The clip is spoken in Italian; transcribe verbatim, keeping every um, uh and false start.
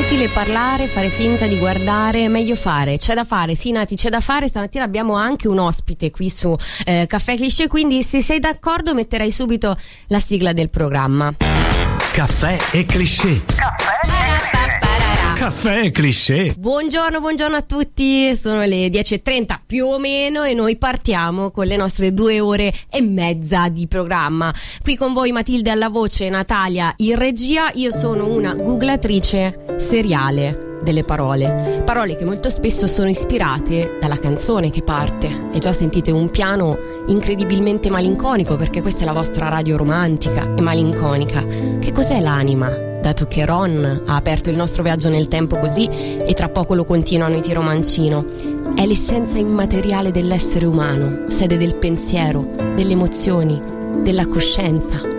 inutile parlare, fare finta di guardare, meglio fare. C'è da fare, sì Nati, c'è da fare. Stamattina abbiamo anche un ospite qui su eh, Caffè Cliché, quindi se sei d'accordo metterai subito la sigla del programma. Caffè e Cliché. Caffè Caffè e Cliché. Buongiorno, buongiorno a tutti. Sono le dieci e trenta più o meno e noi partiamo con le nostre due ore e mezza di programma. Qui con voi Matilde alla voce, Natalia in regia. Io sono una googlatrice seriale delle parole. Parole che molto spesso sono ispirate dalla canzone che parte. E già sentite un piano incredibilmente malinconico, perché questa è la vostra radio romantica e malinconica. Che cos'è l'anima? Dato che Ron ha aperto il nostro viaggio nel tempo così, e tra poco lo continuano i Tiro Mancino. È l'essenza immateriale dell'essere umano, sede del pensiero, delle emozioni, della coscienza.